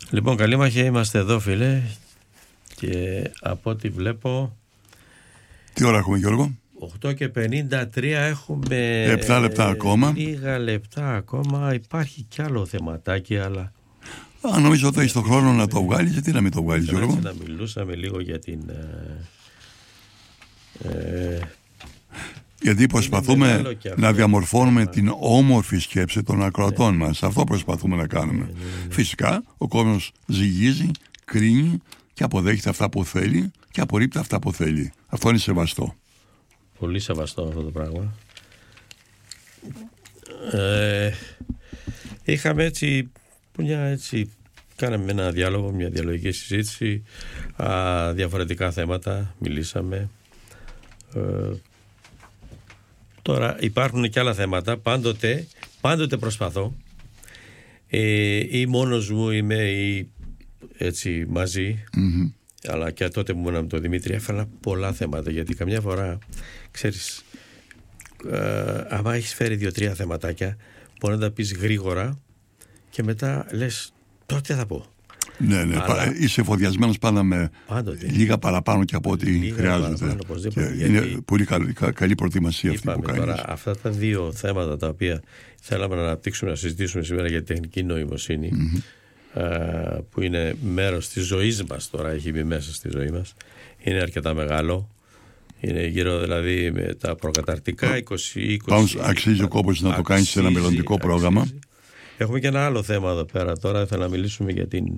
Λοιπόν, Καλήμαχε, είμαστε εδώ, φίλε. Και από ό,τι βλέπω. Τι ώρα έχουμε, Γιώργο? 8:53 έχουμε. 7 λεπτά ακόμα. Λίγα λεπτά ακόμα. Υπάρχει κι άλλο θεματάκι, αλλά. Νομίζω ότι έχει τον χρόνο να το βγάλει. Γιατί να μην το βγάλει, Γιώργο? Να μιλούσαμε λίγο για την. Γιατί προσπαθούμε να διαμορφώνουμε την όμορφη σκέψη των ακροατών μας. Αυτό προσπαθούμε να κάνουμε. Φυσικά, ο κόσμος ζυγίζει, κρίνει και αποδέχεται αυτά που θέλει και απορρίπτει αυτά που θέλει. Αυτό είναι σεβαστό. Πολύ σεβαστό αυτό το πράγμα. Είχαμε έτσι, κάναμε ένα διάλογο, μια διαλογική συζήτηση, διαφορετικά θέματα, μιλήσαμε. Τώρα υπάρχουν και άλλα θέματα. Πάντοτε προσπαθώ, ή μόνος μου είμαι ή έτσι μαζί, αλλά και τότε που ήμουν με τον Δημήτρη έφερα πολλά θέματα, γιατί καμιά φορά ξέρεις, άμα έχεις φέρει 2-3 θεματάκια μπορεί να τα πεις γρήγορα και μετά λες τότε θα πω. Ναι, αλλά είσαι εφοδιασμένος πάντα με λίγα παραπάνω και από ό,τι χρειάζεται. Είναι πολύ καλή προετοιμασία αυτή που κάνεις. Τώρα, αυτά τα δύο θέματα τα οποία θέλαμε να αναπτύξουμε, να συζητήσουμε σήμερα για τεχνική νοημοσύνη, που είναι μέρος της ζωής μας τώρα, έχει μπει μέσα στη ζωή μας, είναι αρκετά μεγάλο. Είναι γύρω δηλαδή με τα προκαταρτικά 20. Πάνω αξίζει ο κόπος να το κάνεις σε ένα μελλοντικό πρόγραμμα. Έχουμε και ένα άλλο θέμα εδώ πέρα τώρα. Θέλω να μιλήσουμε για την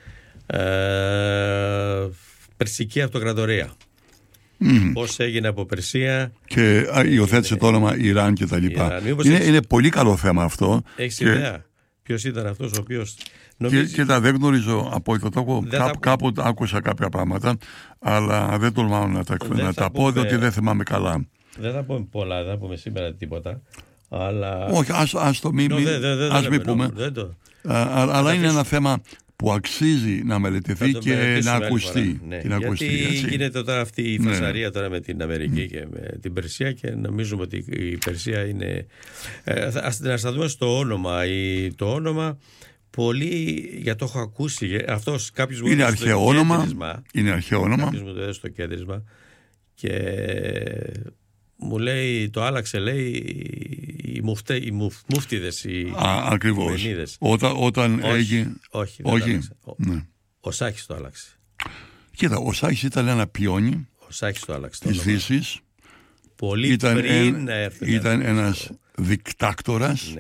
Περσική Αυτοκρατορία. Πώς έγινε από Περσία και υιοθέτησε το όνομα Ιράν και τα λοιπά. Είναι πολύ καλό θέμα αυτό. Έχεις ιδέα ποιος ήταν αυτός ο οποίος και δεν γνωρίζω από το τόπο. Κάπου άκουσα κάποια πράγματα, αλλά δεν τολμάω να τα πω, διότι δεν θυμάμαι καλά. Δεν θα πούμε πολλά, δεν θα πούμε σήμερα τίποτα. Αλλά... Όχι, ας το μην πούμε. Αλλά είναι ένα θέμα που αξίζει να μελετηθεί και να ακουστεί. Γιατί γίνεται τώρα αυτή η φασαρία τώρα με την Αμερική και με την Περσία και νομίζουμε ότι η Περσία είναι... Ας τα δούμε στο όνομα. Το όνομα πολύ, για το έχω ακούσει, αυτός κάποιος μου είναι αρχαίο όνομα. Είναι αρχαίο όνομα. Κάποιος μου το έδωσε στο κέντρισμα και μου λέει, το άλλαξε, λέει, οι μούφτιδες, οι ακριβώς. Όταν έγινε... Όχι, δεν άλλαξε. Ο Σάχης το άλλαξε. Κοίτα, ο Σάχης ήταν ένα πιόνι της Δύσης. Πολύ πριν να έρθει. Ήταν ένας δικτάκτορας,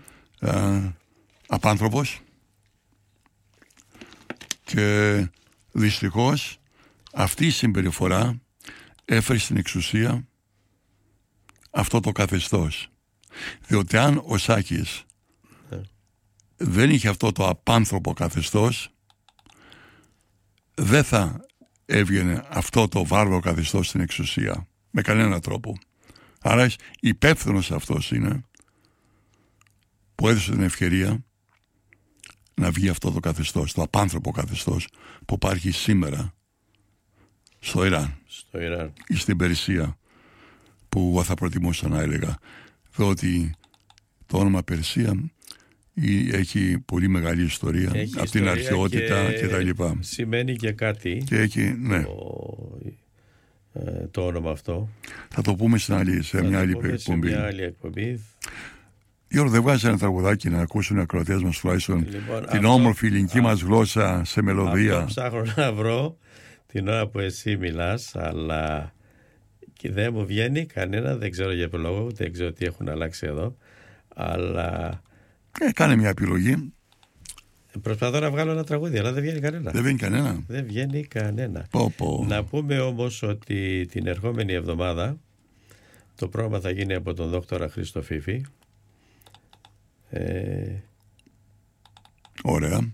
απάνθρωπος, και δυστυχώς αυτή η συμπεριφορά έφερε στην εξουσία αυτό το καθεστώς. Διότι αν ο Σάκης δεν είχε αυτό το απάνθρωπο καθεστώς, δεν θα έβγαινε αυτό το βάρβαρο καθεστώς στην εξουσία με κανένα τρόπο. Άρα υπεύθυνος αυτός είναι που έδωσε την ευκαιρία να βγει αυτό το καθεστώς, το απάνθρωπο καθεστώς που υπάρχει σήμερα στο Ιράν ή στην Περσία, που θα προτιμούσα να έλεγα, διότι το όνομα Περσία έχει πολύ μεγάλη ιστορία, από την αρχαιότητα και τα λοιπά. Σημαίνει και κάτι και έχει, το όνομα αυτό. Θα το πούμε σε μια άλλη εκπομπή. Γιώργο, δεν βγάζει ένα τραγουδάκι να ακούσουν οι ακροατές μας τουλάχιστον την όμορφη ελληνική μας γλώσσα σε μελωδία? Αυτό ψάχνω να βρω την ώρα που εσύ μιλάς, αλλά και δεν μου βγαίνει κανένα, δεν ξέρω για ποιο λόγο, δεν ξέρω τι έχουν αλλάξει εδώ, αλλά... Κάνε μια επιλογή. Προσπαθώ να βγάλω ένα τραγούδι, αλλά δεν βγαίνει κανένα. Δεν βγαίνει κανένα. Πω. Να πούμε όμως ότι την ερχόμενη εβδομάδα το πρόγραμμα θα γίνει από τον δόκτορα Χρήστο Φίφη. Ωραία.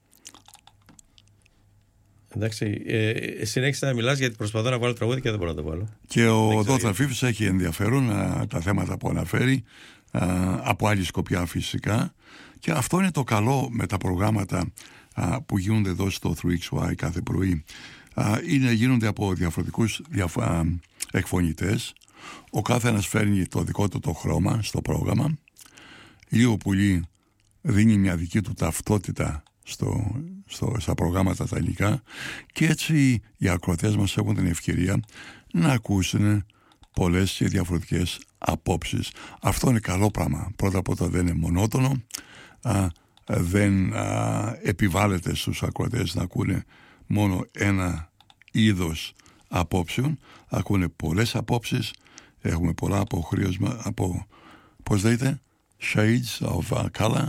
Εντάξει, συνέχισε να μιλάς, γιατί προσπαθώ να βάλω τραγούδι και δεν μπορώ να το βάλω. Και ο δόκτωρ Φίφης έχει ενδιαφέρον τα θέματα που αναφέρει, από άλλη σκοπιά φυσικά, και αυτό είναι το καλό με τα προγράμματα που γίνονται εδώ στο 3XY κάθε πρωί. Γίνονται από διαφορετικούς εκφωνητές. Ο κάθε ένας φέρνει το δικό του το χρώμα στο πρόγραμμα, λίγο πολύ δίνει μια δική του ταυτότητα στα προγράμματα τα ελληνικά, και έτσι οι ακροατές μας έχουν την ευκαιρία να ακούσουν πολλές και διαφορετικές απόψεις. Αυτό είναι καλό πράγμα. Πρώτα απ' όλα δεν είναι μονότονο, δεν επιβάλλεται στους ακροατές να ακούνε μόνο ένα είδος απόψεων, ακούνε πολλές απόψεις, έχουμε πολλά αποχρίωσμα, πώς λέτε, shades of color,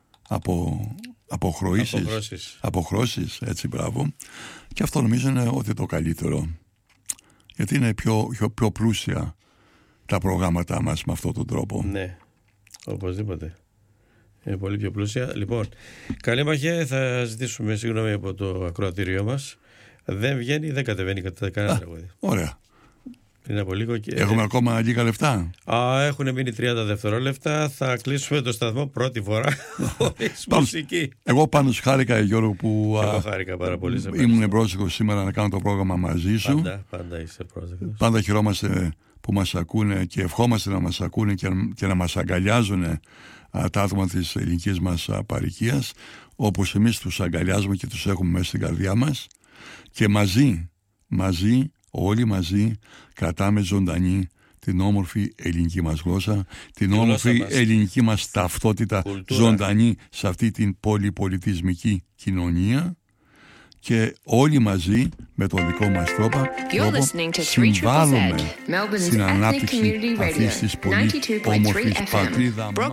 αποχρώσεις, έτσι, μπράβο, και αυτό νομίζω είναι ότι το καλύτερο, γιατί είναι πιο πλούσια τα προγράμματά μας με αυτόν τον τρόπο. Ναι, οπωσδήποτε. Είναι πολύ πιο πλούσια. Λοιπόν, Καλήμαχε, θα ζητήσουμε συγγνώμη από το ακροατήριό μας. Δεν βγαίνει, δεν κατεβαίνει κατά κανένα τραγούδι. Ωραία. Πριν από λίγο έχουμε ακόμα λίγα λεφτά. Έχουν μείνει 30 δευτερόλεπτα. Θα κλείσουμε το σταθμό πρώτη φορά χωρίς μουσική. Εγώ πάντως χάρηκα, Γιώργο, που εγώ χάρηκα πάρα πολύ. Ήμουν πρόσεχος σήμερα να κάνω το πρόγραμμα μαζί σου. Πάντα είσαι πρόσεχος. Πάντα χαιρόμαστε που μας ακούνε και ευχόμαστε να μας ακούνε και να μας αγκαλιάζουν τα άτομα της ελληνικής μας παροικίας, όπως εμείς τους αγκαλιάζουμε και τους έχουμε μέσα στην καρδιά μας, και μαζί, όλοι μαζί κρατάμε ζωντανή την όμορφη ελληνική μας γλώσσα, την όμορφη ελληνική μας ταυτότητα, ζωντανή σε αυτή την πολυπολιτισμική κοινωνία, και όλοι μαζί με τον δικό μας τρόπο συμβάλλουμε στην ανάπτυξη αυτής της πολύ όμορφης πατρίδα μας.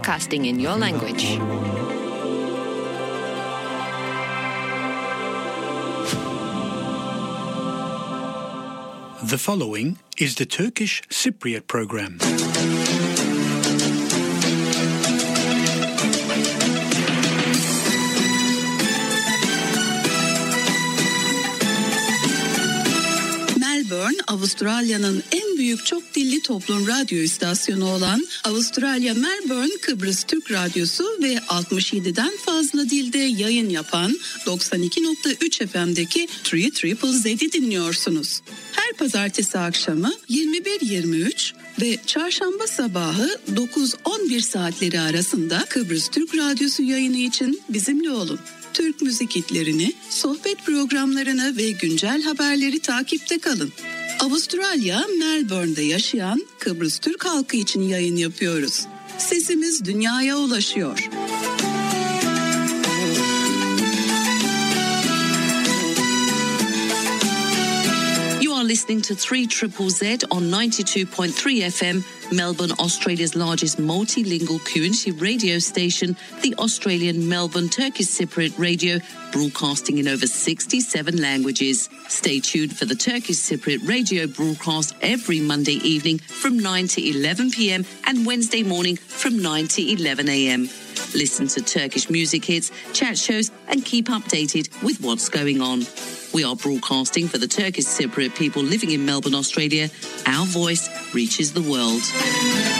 The following is the Turkish Cypriot program. Melbourne, Avustralya'nın en büyük çok dilli toplum radyo istasyonu olan Avustralya Melbourne Kıbrıs Türk Radyosu ve 67'den fazla dilde yayın yapan 92.3 FM'deki 3ZZ'yi dinliyorsunuz. Her pazartesi akşamı 21:23 ve çarşamba sabahı 9-11 saatleri arasında Kıbrıs Türk Radyosu yayını için bizimle olun. Türk müzik hitlerini, sohbet programlarını ve güncel haberleri takipte kalın. Avustralya, Melbourne'de yaşayan Kıbrıs Türk halkı için yayın yapıyoruz. Sesimiz dünyaya ulaşıyor. You are listening to 3ZZZ on 92.3 FM, Melbourne, Australia's largest multilingual community radio station, the Australian Melbourne Turkish Cypriot Radio, broadcasting in over 67 languages. Stay tuned for the Turkish Cypriot Radio broadcast every Monday evening from 9 to 11 p.m. and Wednesday morning from 9 to 11 a.m. Listen to Turkish music hits, chat shows, and keep updated with what's going on. We are broadcasting for the Turkish Cypriot people living in Melbourne, Australia. Our voice reaches the world.